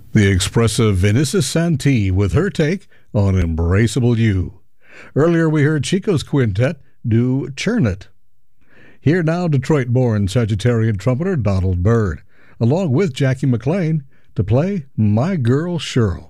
The expressive Vanessa Santee with her take on Embraceable You. Earlier we heard Chico's Quintet do Churn It. Here now Detroit-born Sagittarian trumpeter Donald Byrd, along with Jackie McLean, to play My Girl Cheryl.